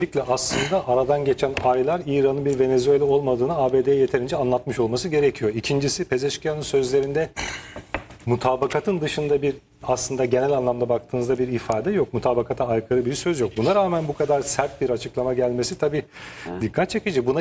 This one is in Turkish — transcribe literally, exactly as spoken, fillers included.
Aslında aradan geçen aylar İran'ın bir Venezuela olmadığını A B D'ye yeterince anlatmış olması gerekiyor. İkincisi, Pezeşkian'ın sözlerinde mutabakatın dışında bir, aslında genel anlamda baktığınızda bir ifade yok. Mutabakata aykırı bir söz yok. Buna rağmen bu kadar sert bir açıklama gelmesi tabii dikkat çekici. Buna